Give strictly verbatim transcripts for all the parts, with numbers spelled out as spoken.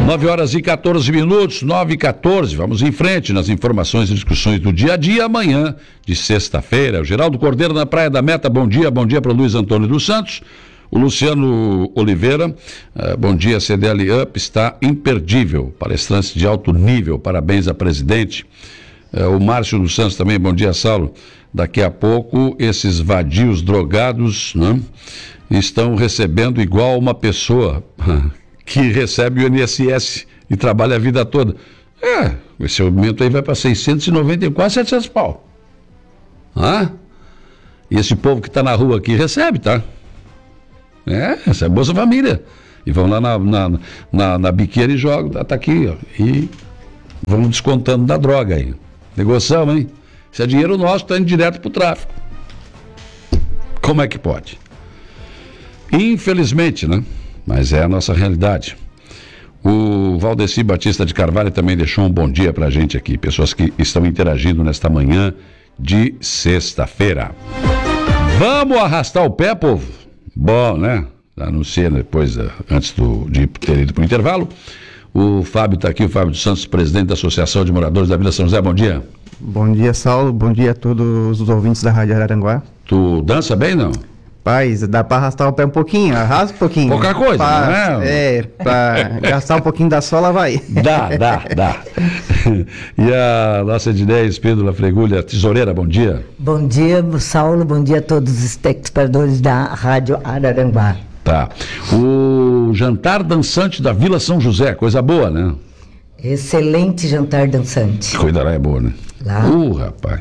nove horas e quatorze minutos, nove e quatorze, vamos em frente nas informações e discussões do dia a dia, amanhã de sexta-feira. O Geraldo Cordeiro na Praia da Meta, bom dia, bom dia para o Luiz Antônio dos Santos. O Luciano Oliveira, uh, bom dia, C D L Up está imperdível, palestrante de alto nível, parabéns a presidente. Uh, o Márcio dos Santos também, bom dia, Saulo. Daqui a pouco esses vadios drogados, né, estão recebendo igual uma pessoa que recebe o I N S S e trabalha a vida toda. É, esse aumento aí vai para seiscentos e noventa e quase setecentos pau. Ah? E esse povo que está na rua aqui recebe, tá? É, essa é Bolsa Família. E vão lá na, na, na, na biqueira e jogam, tá aqui, ó. E vamos descontando da droga aí. Negociamos, hein? Isso é dinheiro nosso, está indo direto para o tráfico. Como é que pode? Infelizmente, né? Mas é a nossa realidade. O Valdeci Batista de Carvalho também deixou um bom dia pra gente aqui. Pessoas que estão interagindo nesta manhã de sexta-feira. Vamos arrastar o pé, povo? Bom, né? Anunciei depois, antes do, de ter ido para o intervalo. O Fábio está aqui, o Fábio dos Santos, presidente da Associação de Moradores da Vila São José. Bom dia. Bom dia, Saulo. Bom dia a todos os ouvintes da Rádio Araranguá. Tu dança bem, não? Paz, dá para arrastar o pé um pouquinho, arrasta um pouquinho. Pouca coisa, pra, não é? É, para gastar um pouquinho da sola, vai. Dá, dá, dá. E a nossa Edneia Espíndola Fregulha, tesoureira, bom dia. Bom dia, Saulo, bom dia a todos os telespectadores da Rádio Araranguá. Tá. O jantar dançante da Vila São José, coisa boa, né? Excelente jantar dançante. Cuidará é boa, né? Lá. Uh, rapaz.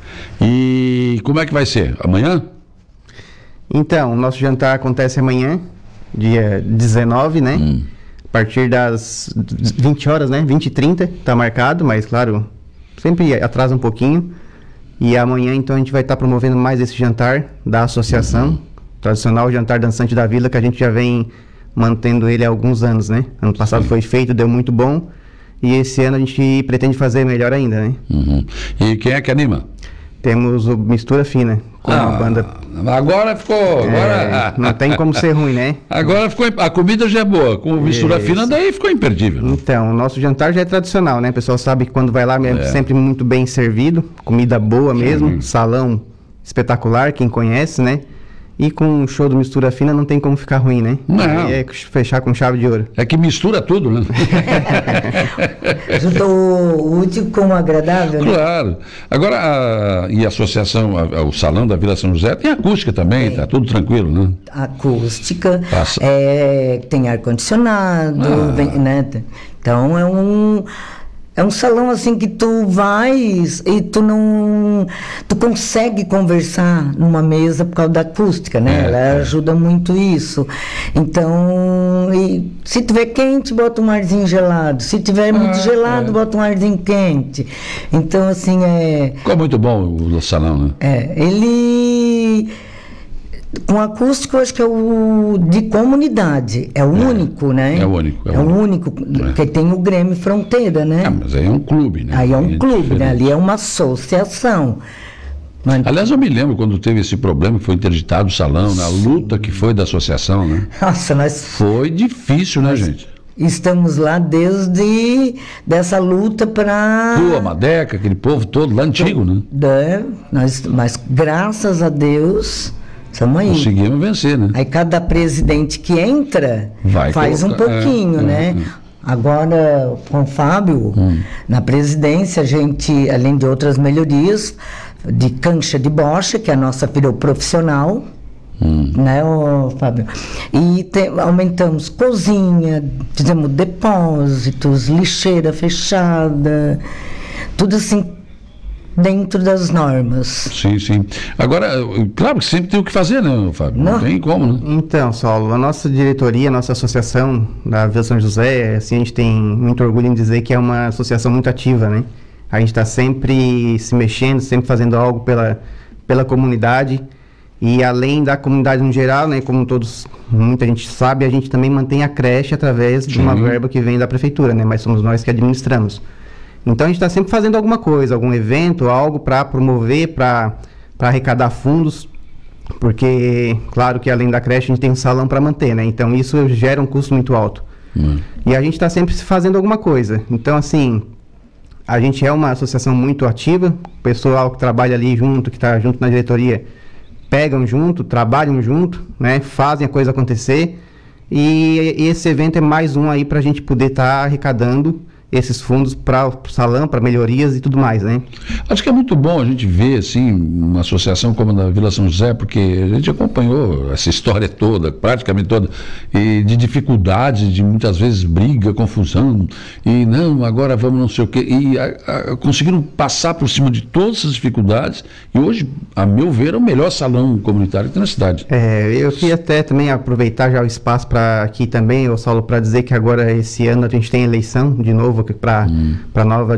E como é que vai ser? Amanhã? Então, o nosso jantar acontece amanhã, dia dezenove, né? Hum. A partir das vinte horas, né? vinte e trinta, tá marcado, mas claro, sempre atrasa um pouquinho. E amanhã, então, a gente vai estar tá promovendo mais esse jantar da associação, uhum. Tradicional jantar dançante da vila, que a gente já vem mantendo ele há alguns anos, né? Ano passado Sim. foi feito, deu muito bom. E esse ano a gente pretende fazer melhor ainda, né? Uhum. E quem é que anima? Temos o Mistura Fina, com ah, a banda... Agora ficou... Agora... É, não tem como ser ruim, né? Agora ficou... A comida já é boa, com Mistura Isso. Fina daí ficou imperdível. Né? Então, o nosso jantar já é tradicional, né? O pessoal sabe que quando vai lá é, é. sempre muito bem servido, comida boa mesmo, Sim. salão espetacular, quem conhece, né? E com um show do Mistura Fina não tem como ficar ruim, né? Não. É fechar com chave de ouro. É que mistura tudo, né? Juntou o útil com o agradável, né? Claro. Agora, a, e a associação, a, o Salão da Vila São José, tem acústica também, tá tudo tranquilo, né? Acústica, é, tem ar-condicionado, ah. vem, né? Então é um... É um salão assim que tu vais e tu não... Tu consegue conversar numa mesa por causa da acústica, né? É, Ela é. ajuda muito isso. Então, e se tiver quente, bota um arzinho gelado. Se tiver muito ah, gelado, é. bota um arzinho quente. Então, assim, é... Ficou muito bom o salão, né? É, ele... Com acústico, eu acho que é o de comunidade, é o é, único, né? É o único. É, é o único, porque é. tem o Grêmio Fronteira, né? Ah, mas aí é um clube, né? Aí é um é clube, diferente. né? Ali é uma associação. Mas... Aliás, eu me lembro quando teve esse problema, que foi interditado o salão, né? A luta que foi da associação, né? Nossa, nós... Foi difícil, né, nós... gente? Estamos lá desde dessa luta para... Pô, Madeca, aquele povo todo lá antigo, né? É, nós, mas graças a Deus... Aí. Conseguimos vencer, né? Aí cada presidente que entra Vai faz colocar, um pouquinho, é, né? É, é. Agora, com o Fábio, hum. na presidência, a gente, além de outras melhorias, de cancha de bocha, que a nossa virou profissional, hum. né, ô, Fábio? E te, aumentamos cozinha, fizemos depósitos, lixeira fechada, tudo assim, dentro das normas. Sim, sim. Agora, claro que sempre tem o que fazer, né, Fábio? Não, não tem como, né? Então, Saulo, a nossa diretoria, a nossa associação da Vila São José, assim, a gente tem muito orgulho em dizer que é uma associação muito ativa, né? A gente está sempre se mexendo, sempre fazendo algo pela, pela comunidade. E além da comunidade no geral, né, como todos, muita gente sabe, a gente também mantém a creche através sim. de uma verba que vem da prefeitura, né? Mas somos nós que administramos. Então a gente está sempre fazendo alguma coisa, algum evento, algo para promover, para arrecadar fundos, porque, claro que além da creche a gente tem um salão para manter, né? Então isso gera um custo muito alto. Hum. E a gente está sempre fazendo alguma coisa. Então, assim, a gente é uma associação muito ativa, o pessoal que trabalha ali junto, que está junto na diretoria, pegam junto, trabalham junto, né, fazem a coisa acontecer, e, e esse evento é mais um aí para a gente poder estar tá arrecadando esses fundos para o salão, para melhorias e tudo mais, né? Acho que é muito bom a gente ver, assim, uma associação como a da Vila São José, porque a gente acompanhou essa história toda, praticamente toda, e de dificuldades, de muitas vezes briga, confusão, e não, agora vamos não sei o quê, e a, a, conseguiram passar por cima de todas essas dificuldades, e hoje, a meu ver, é o melhor salão comunitário que tem na cidade. É, eu queria até também aproveitar já o espaço para aqui também, ô Saulo, para dizer que agora esse ano a gente tem eleição de novo para hum. a nova